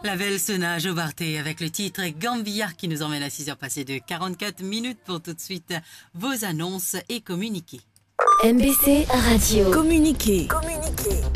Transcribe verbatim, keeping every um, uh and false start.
La belle Sona Jobarté avec le titre Gambia qui nous emmène à six heures passées de quarante-quatre minutes pour tout de suite vos annonces et communiqués. M B C Radio. Communiquer. Communiquer.